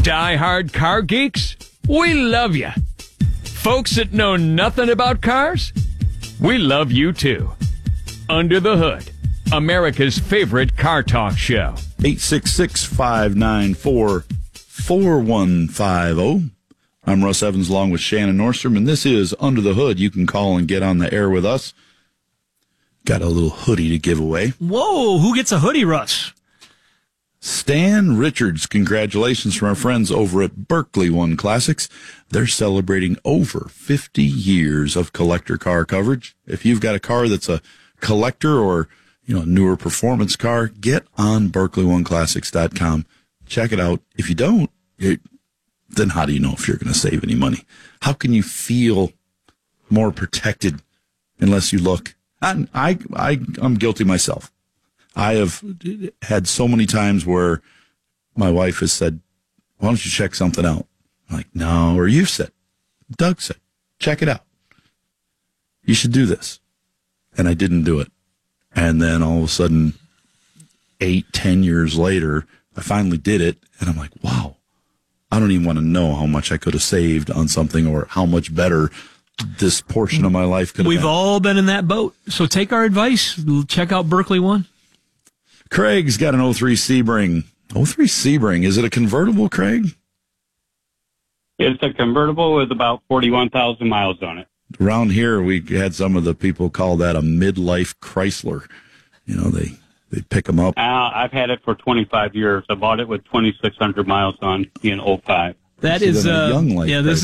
Die-hard car geeks, we love you. Folks that know nothing about cars, we love you too. Under the Hood, America's favorite car talk show. 866-594-4150. I'm Russ Evans along with Shannon Nordstrom, and this is Under the Hood. You can call and get on the air with us. Got a little hoodie to give away. Whoa, who gets a hoodie, Russ? Stan Richards, congratulations from our friends over at Berkeley One Classics. They're celebrating over 50 years of collector car coverage. If you've got a car that's a collector or, a newer performance car, get on BerkeleyOneClassics.com. Check it out. If you don't, then how do you know if you're going to save any money? How can you feel more protected unless you look? I'm guilty myself. I have had so many times where my wife has said, why don't you check something out? I'm like, no, or you've said, Doug said, check it out. You should do this. And I didn't do it. And then all of a sudden, 8-10 years later, I finally did it. And I'm like, wow, I don't even want to know how much I could have saved on something or how much better this portion of my life could have been. We've all been in that boat. So take our advice. Check out Berkeley One. Craig's got an 03 Sebring. 03 Sebring. Is it a convertible, Craig? It's a convertible with about 41,000 miles on it. Around here, we had some of the people call that a midlife Chrysler. They pick them up. I've had it for 25 years. I bought it with 2,600 miles on in 05. That is a young life. Yeah, this